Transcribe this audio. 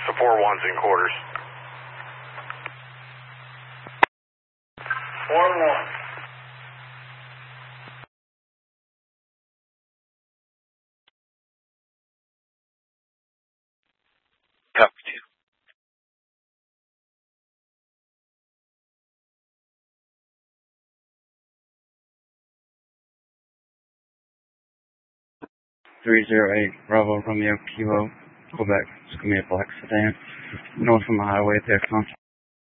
Support 1's in quarters. 4-1. Copy 2. 308 Bravo Romeo Kilo, Quebec. It's going to be a black sedan. North on the highway there, contact.